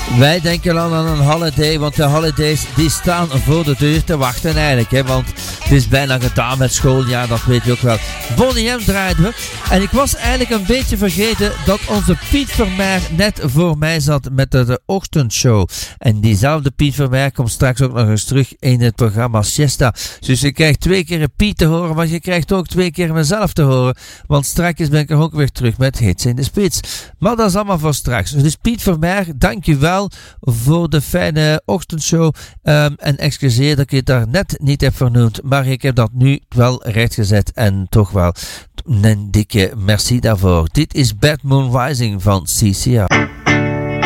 Wij denken al aan een holiday, want de holidays die staan voor de deur te wachten eigenlijk. Hè, want het is bijna gedaan met schooljaar, dat weet je ook wel. Bonnie M draaiden we. En ik was eigenlijk een beetje vergeten dat onze Piet Vermeer net voor mij zat met de ochtendshow. En diezelfde Piet Vermeer komt straks ook nog eens terug in het programma Siesta. Dus je krijgt 2 keer een Piet te horen, maar je krijgt ook 2 keer mezelf te horen. Want straks ben ik er ook weer terug met Hits in de Spits. Maar dat is allemaal voor straks. Dus Piet Vermeer, dankjewel voor de fijne ochtendshow. En excuseer dat ik het daar net niet heb vernoemd. Maar ik heb dat nu wel rechtgezet. En toch wel een dikke merci daarvoor. Dit is Bad Moon Rising van CCR.